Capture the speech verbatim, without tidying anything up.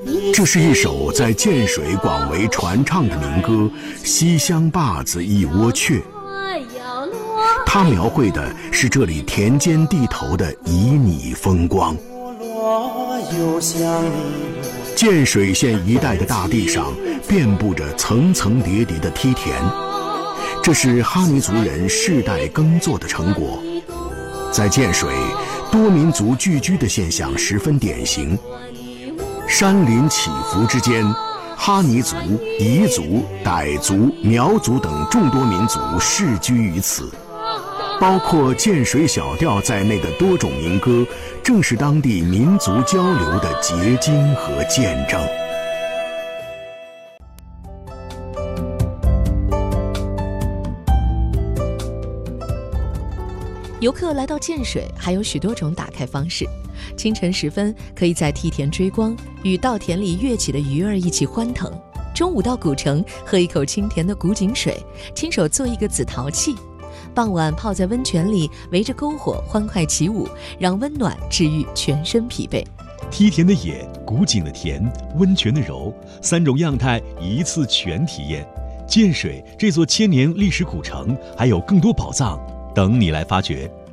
这是一首在建水广为传唱的民歌《西厢坝子一窝雀》，它描绘的是这里田间地头的旖旎风光。建水县一带的大地上遍布着层层叠叠的梯田，这是哈尼族人世代耕作的成果。在建水，多民族聚居的现象十分典型，山林起伏之间，哈尼族、彝族、傣族、苗族等众多民族世居于此。包括建水小调在内的多种民歌，正是当地民族交流的结晶和见证。 游客来到建水还有许多种打开方式。清晨时分，可以在梯田追光，与稻田里跃起的鱼儿一起欢腾；中午到古城，喝一口清甜的古井水，亲手做一个紫陶器；傍晚泡在温泉里，围着篝火欢快起舞，让温暖治愈全身疲惫。 梯田的野，古井的甜，温泉的柔，三种样态一次全体验。建水这座千年历史古城，还有更多宝藏等你来发掘。